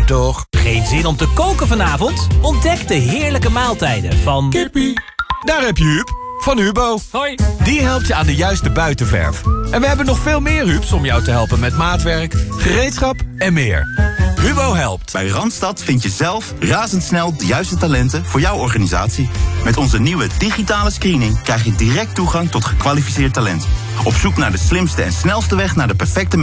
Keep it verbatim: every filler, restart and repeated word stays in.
toch? Geen zin om te koken vanavond? Ontdek de heerlijke maaltijden van... Kippie. Daar heb je Huub van Hubo. Hoi. Die helpt je aan de juiste buitenverf. En we hebben nog veel meer Hubs om jou te helpen met maatwerk, gereedschap en meer. Hubo helpt. Bij Randstad vind je zelf razendsnel de juiste talenten voor jouw organisatie. Met onze nieuwe digitale screening krijg je direct toegang tot gekwalificeerd talent. Op zoek naar de slimste en snelste weg naar de perfecte